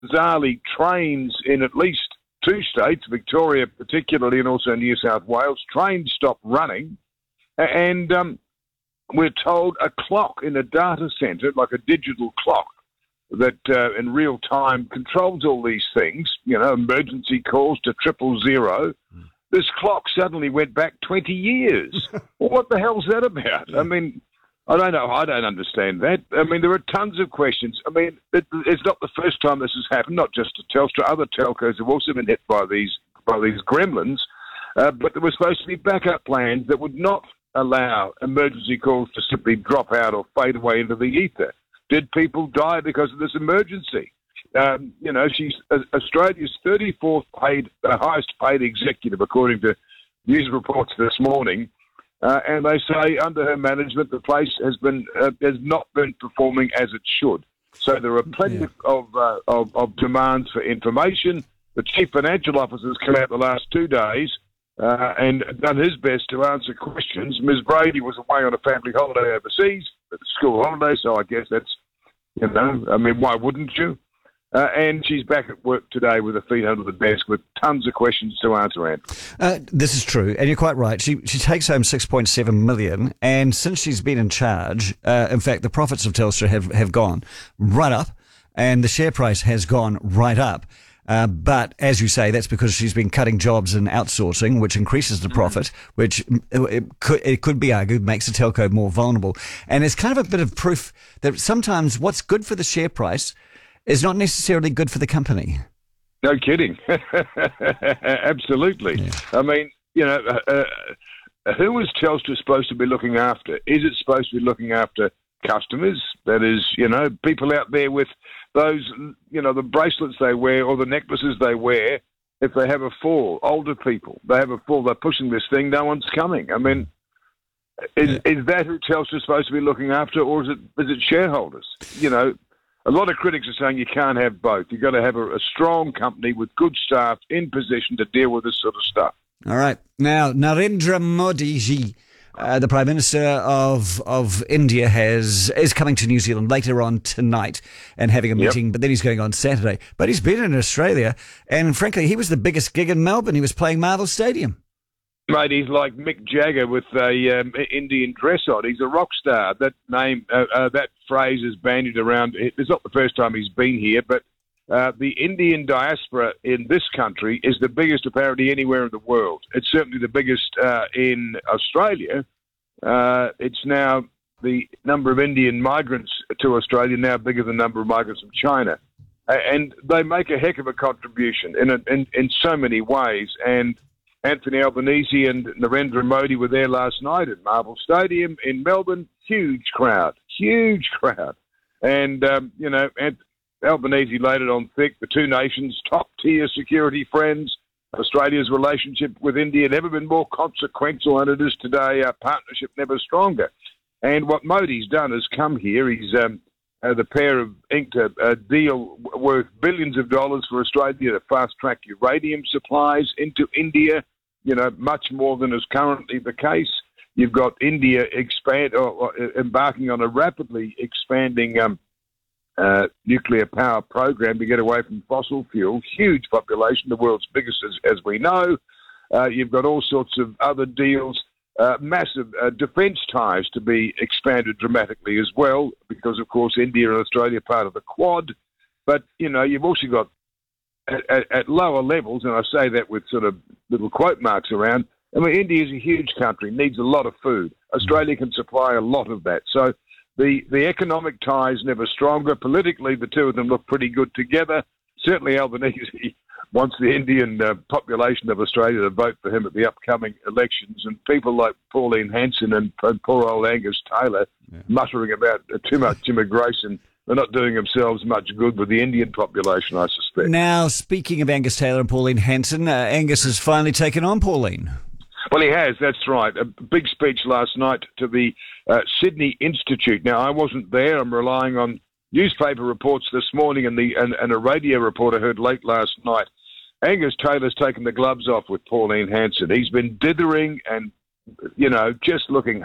bizarrely, trains in at least two states, Victoria particularly, and also New South Wales, trains stopped running, and we're told a clock in a data centre, like a digital clock, that in real time controls all these things, emergency calls to 000. This clock suddenly went back 20 years. Well, what the hell's that about? I mean, I don't know. I don't understand that. I mean, there are tons of questions. I mean, it's not the first time this has happened, not just to Telstra. Other telcos have also been hit by these gremlins. But there were supposed to be backup plans that would not allow emergency calls to simply drop out or fade away into the ether. Did people die because of this emergency? She's Australia's 34th highest paid executive, according to news reports this morning. And they say under her management, the place has not been performing as it should. So there are plenty of demands for information. The chief financial officer has come out the last 2 days and done his best to answer questions. Ms. Brady was away on a family holiday overseas, a school holiday, so I guess that's, why wouldn't you? And she's back at work today with her feet under the desk with tons of questions to answer, Ant. This is true, and you're quite right. She takes home $6.7 million, and since she's been in charge, in fact, the profits of Telstra have gone right up, and the share price has gone right up. But as you say, that's because she's been cutting jobs and outsourcing, which increases the profit, which it could be argued makes the telco more vulnerable. And it's kind of a bit of proof that sometimes what's good for the share price is not necessarily good for the company. No kidding. Absolutely. Yeah. I mean, who is Telstra supposed to be looking after? Is it supposed to be looking after customers? That is, people out there with those, the bracelets they wear or the necklaces they wear. If they have a fall, older people, they have a fall, they're pushing this thing, no one's coming. I mean, is that who Telstra's supposed to be looking after, or is it shareholders? A lot of critics are saying you can't have both. You've got to have a strong company with good staff in position to deal with this sort of stuff. All right. Now, Narendra Modi ji, the Prime Minister of India, is coming to New Zealand later on tonight and having a meeting, but then he's going on Saturday. But he's been in Australia, and frankly, he was the biggest gig in Melbourne. He was playing Marvel Stadium. Mate, he's like Mick Jagger with a Indian dress on. He's a rock star. That name, that phrase is bandied around. It's not the first time he's been here, but the Indian diaspora in this country is the biggest apparently anywhere in the world. It's certainly the biggest in Australia. It's now the number of Indian migrants to Australia now bigger than the number of migrants from China. And they make a heck of a contribution in so many ways. And Anthony Albanese and Narendra Modi were there last night at Marvel Stadium in Melbourne. Huge crowd. And, Albanese laid it on thick. The two nations, top-tier security friends. Australia's relationship with India never been more consequential than it is today. Our partnership never stronger. And what Modi's done is come here. He's the pair have inked a deal worth billions of dollars for Australia to fast-track uranium supplies into India, much more than is currently the case. You've got India embarking on a rapidly expanding nuclear power program to get away from fossil fuel. Huge population, the world's biggest, as we know. You've got all sorts of other deals. Massive defence ties to be expanded dramatically as well, because, of course, India and Australia are part of the Quad. But, you've also got, at lower levels, and I say that with sort of little quote marks around, I mean, India is a huge country, needs a lot of food. Australia can supply a lot of that. So the economic ties never stronger. Politically, the two of them look pretty good together. Certainly Albanese wants the Indian population of Australia to vote for him at the upcoming elections, and people like Pauline Hanson and poor old Angus Taylor muttering about too much immigration. They're not doing themselves much good with the Indian population, I suspect. Now, speaking of Angus Taylor and Pauline Hanson, Angus has finally taken on Pauline. Well, he has, that's right. A big speech last night to the Sydney Institute. Now, I wasn't there. I'm relying on newspaper reports this morning and a radio report I heard late last night. Angus Taylor's taken the gloves off with Pauline Hanson. He's been dithering and, just looking...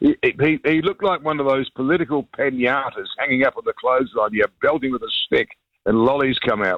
He looked like one of those political pinatas hanging up on the clothesline, belting with a stick. and lollies come out.